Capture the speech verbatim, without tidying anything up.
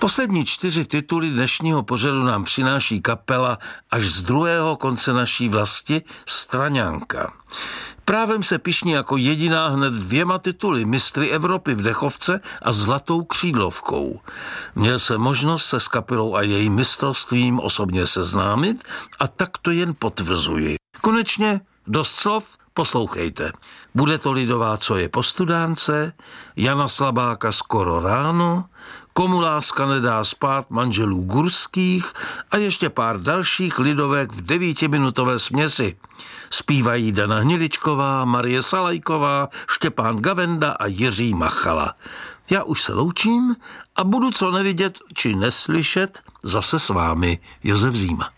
Poslední čtyři tituly dnešního pořadu nám přináší kapela až z druhého konce naší vlasti Straňánka. Právem se pyšní jako jediná hned dvěma tituly mistry Evropy v dechovce a zlatou křídlovkou. Měl jsem možnost se s kapelou a jejím mistrovstvím osobně seznámit a tak to jen potvrzuji. Konečně dost slov, poslouchejte. Bude to lidová Co je po studánce, Jana Slabáka Skoro ráno, Komu láska nedá spát manželů Gurských a ještě pár dalších lidovek v devítiminutové směsi. Zpívají Dana Hniličková, Marie Salajková, Štěpán Gavenda a Jiří Machala. Já už se loučím a budu co nevidět či neslyšet zase s vámi, Josef Zíma.